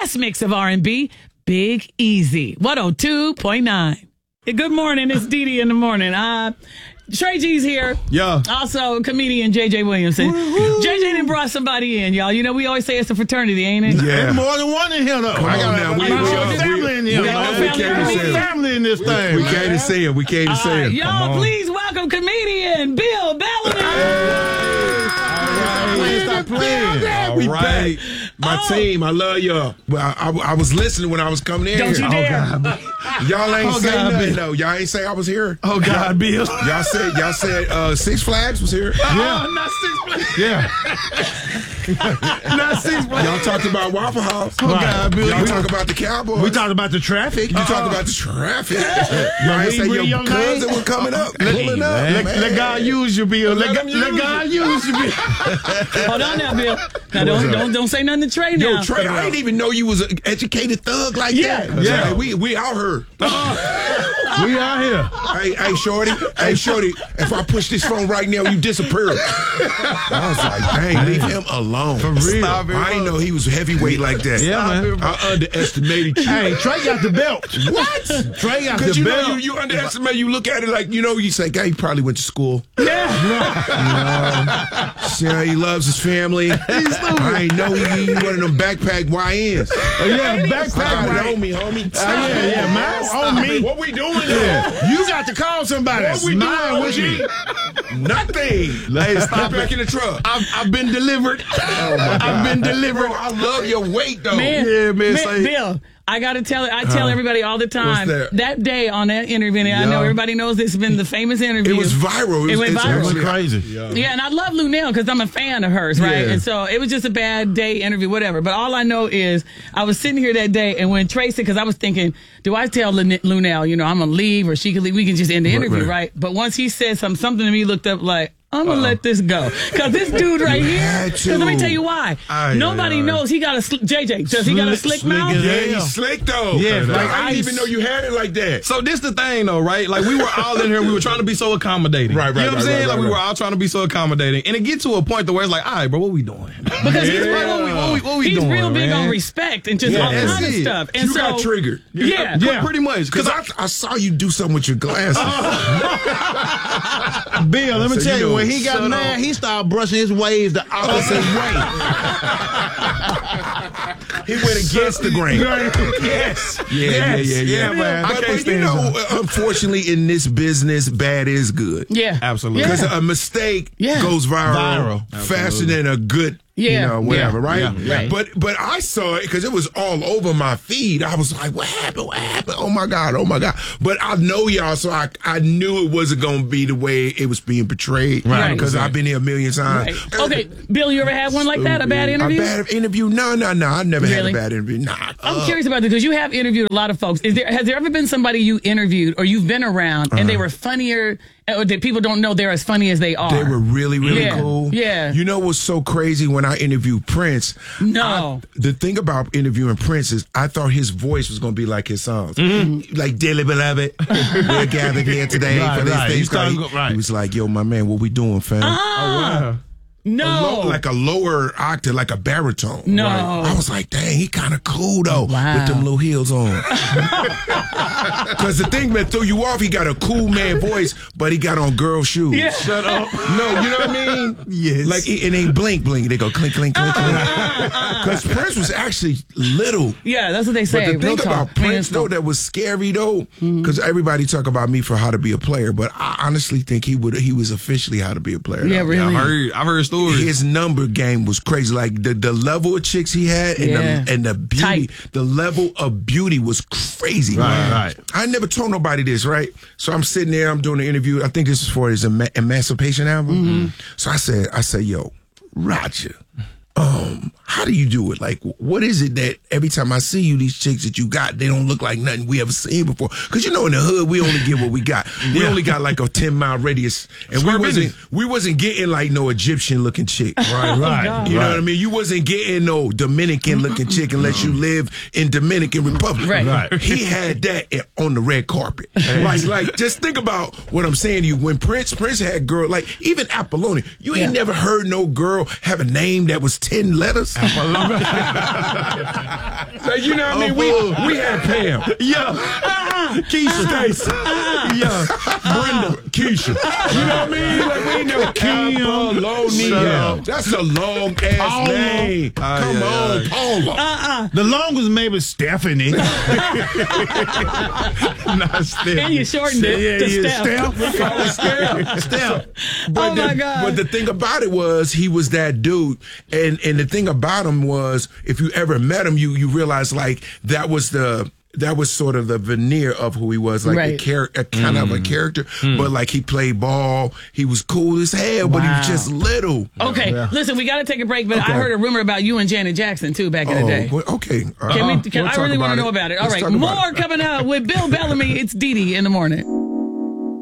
best mix of R&B, Big Easy, 102.9. Good morning. It's Dee Dee in the morning. Trey G's here. Yeah. Also, comedian J.J. Williamson. J.J. done brought somebody in, y'all. You know, we always say it's a fraternity, ain't it? Yeah. There's more than one in here, though. Come on now. We got family in here. We family in this thing. We came to see him. We came to see him. Y'all, please welcome comedian Bill Bellamy. Stop playing. All right. My team, I love y'all. Well, I was listening when I was coming in. Don't you dare. Y'all ain't say nothing, Bill. though. Y'all ain't say I was here. Oh, God, Bill. Y'all said Six Flags was here. Yeah. Not Six Flags. Yeah. Not Six Flags. Y'all talked about Waffle House. Oh, God, Bill. Y'all talk about the Cowboys. We talked about the traffic. You talked about the traffic. Y'all ain't say your cousin was coming up, pulling up. Let God use you, Bill. Let God use you, Bill. Hold on now, Bill. Now, don't say nothing to Trey now. Yo, Trey, I didn't even know you was an educated thug like that. Yeah. We out here. We out here. Hey, Shorty. Hey, Shorty. If I push this phone right now, you disappear. I was like, dang, leave him alone. For real. I didn't know he was heavyweight like that. Yeah, man. I underestimated you. Hey, Trey got the belt. What? Trey got the Because belt. you underestimate, you look at it like, you say, guy, he probably went to school. Yeah. See how he loves his family. I ain't know he one of them backpack YNs. Yeah, backpack right on me, homie. Yeah, man. On me. What we doing Yeah. You got to call somebody. What we doing, with me. Nothing. Hey, Stop back in the truck. I've been delivered. I've been delivered. Bro, I love your weight, though. Man, Yeah, man, say- Bill, I got to tell it. I tell everybody all the time. What's that? Day on that interview, and I know everybody knows this has been the famous interview. It was viral. It went viral. It was crazy. Yeah, and I love Lunell because I'm a fan of hers, right? Yeah. And so it was just a bad day interview, whatever. But all I know is I was sitting here that day, and when Tracy, because I was thinking, do I tell Lunell, I'm going to leave or she can leave? We can just end the interview, right? But once he said something to me, looked up like, I'm going to let this go. Because this dude right here, because let me tell you why. Nobody knows he got a, JJ, does he got a slick mouth? Yeah, he's slick, though. Yeah, like, I didn't even know you had it like that. So this the thing though, right? Like we were all in here, we were trying to be so accommodating. Right, You know what I'm right, saying? right, Like we right. were all trying to be so accommodating. And it get to a point to where it's like, all right, bro, what we doing? Because he's What we he's doing, real big man? on respect and just all that's kind of it. stuff. And You got triggered. Yeah. Pretty much. Because I saw you do something with your glasses. Bill, let me So tell you you, when know, he got mad, he started brushing his waves the opposite way. He went against the grain. Yes. Yeah, man. I can't But stand unfortunately, in this business, bad is good. Yeah. Absolutely. Because a mistake goes viral faster than a good, whatever, right? Yeah. Right. But I saw it because it was all over my feed. I was like, what happened? What happened? Oh, my God. But I know y'all, so I knew it wasn't going to be the way it was being portrayed. Right. Because I've been here a million times. Right. Okay, Bill, you ever had one like that? A bad interview? A bad interview? No. I never had a bad interview. Nah. I'm curious about this because you have interviewed a lot of folks. Has there ever been somebody you interviewed or you've been around and they were funnier or that people don't know they're as funny as they are? They were really, really Yeah. cool. Yeah. You know what's so crazy when I interviewed Prince? No. The thing about interviewing Prince is I thought his voice was going to be like his songs. Mm-hmm. Like, dearly beloved, we're gathered here today for these things. Right. He was like, yo, my man, what we doing, fam? No. Like a lower octave, like a baritone. No. I was like, dang, he kind of cool, though, Wow. with them little heels on. Because the thing that threw you off, he got a cool man voice, but he got on girl shoes. Yeah. Shut up. No, you know what I mean? Yes. Like, it ain't blink, blink. They go clink, clink, clink, clink. Because Prince was actually little. Yeah, that's what they say. But the Real thing talk. about Prince, though, that was scary, though, because everybody talk about me for how to be a player, but I honestly think he was officially how to be a player. Yeah, though. really. I've heard stories. His number game was crazy. Like, the level of chicks he had and the beauty, Tight. the level of beauty was crazy. Right. I never told nobody this, right? So I'm sitting there, I'm doing an interview. I think this is for his Emancipation album. So I said, yo, Roger, how do you do it? Like, what is it that every time I see you, these chicks that you got, they don't look like nothing we ever seen before? Because in the hood, we only get what we got. We only got like a 10-mile radius, and we wasn't getting like no Egyptian looking chick. Right. You know what I mean? You wasn't getting no Dominican looking chick unless you live in Dominican Republic. Right. He had that on the red carpet. Like, just think about what I'm saying to you. When Prince had girl, like even Apollonia, you ain't never heard no girl have a name that was 10 letters. Like, you know what I mean? We had Pam. Yeah. Keisha. Stacy. Yeah. Brenda. Keisha. You know what I mean? Like, we ain't never Apollonia. That's a long ass name. Come on, Paula. The longest maybe Stephanie. Not Stephanie. And you shortened it to Steph. Steph. Oh my God. But the thing about it was he was that dude, and the thing about him was if you ever met him, you realize like that was sort of the veneer of who he was, like Right. a kind of a character. But like he played ball, he was cool as hell, but he was just little. Okay, listen, we got to take a break, but I heard a rumor about you and Janet Jackson too back in the day. Well, okay. I really want to know about it. All Let's right, talk about more it. coming up with Bill Bellamy. It's Dee Dee in the morning.